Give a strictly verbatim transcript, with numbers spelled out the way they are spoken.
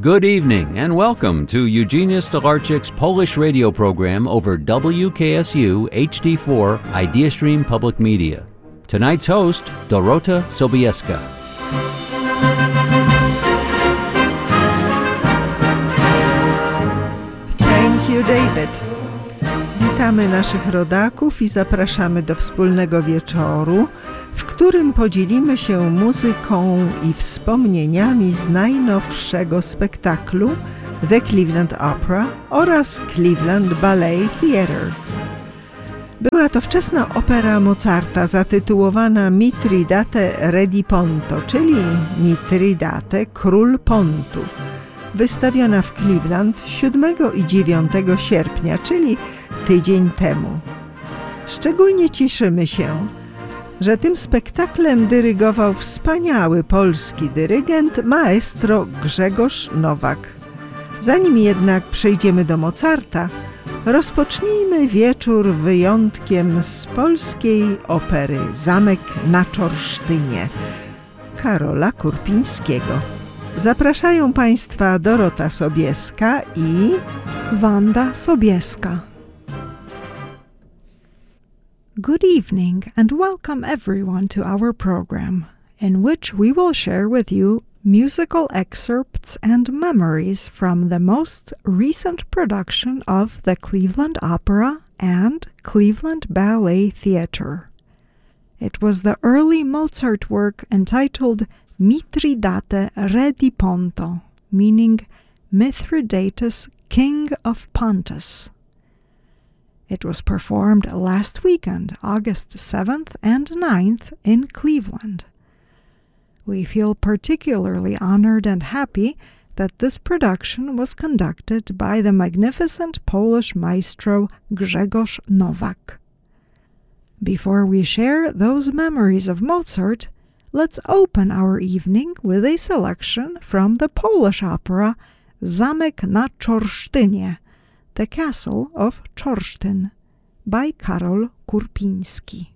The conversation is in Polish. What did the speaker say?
Good evening and welcome to Eugenia Stolarczyk's Polish radio program over W K S U H D four IdeaStream Public Media. Tonight's host, Dorota Sobieska. Thank you, David. Witamy naszych rodaków i zapraszamy do wspólnego wieczoru, w którym podzielimy się muzyką i wspomnieniami z najnowszego spektaklu The Cleveland Opera oraz Cleveland Ballet Theatre. Była to wczesna opera Mozarta zatytułowana Mitridate Re di Ponto, czyli Mitridate, król Pontu, wystawiona w Cleveland siódmego i dziewiątego sierpnia, czyli tydzień temu. Szczególnie cieszymy się, że tym spektaklem dyrygował wspaniały polski dyrygent maestro Grzegorz Nowak. Zanim jednak przejdziemy do Mozarta, rozpocznijmy wieczór wyjątkiem z polskiej opery Zamek na Czorsztynie Karola Kurpińskiego. Zapraszają Państwa Dorota Sobieska i Wanda Sobieska. Good evening and welcome everyone to our program, in which we will share with you musical excerpts and memories from the most recent production of the Cleveland Opera and Cleveland Ballet Theatre. It was the early Mozart work entitled Mitridate Re di Ponto, meaning Mithridates, King of Pontus. It was performed last weekend, August seventh and ninth, in Cleveland. We feel particularly honored and happy that this production was conducted by the magnificent Polish maestro Grzegorz Nowak. Before we share those memories of Mozart, let's open our evening with a selection from the Polish opera Zamek na Czorsztynie, The Castle of Czorsztyn, by Karol Kurpiński.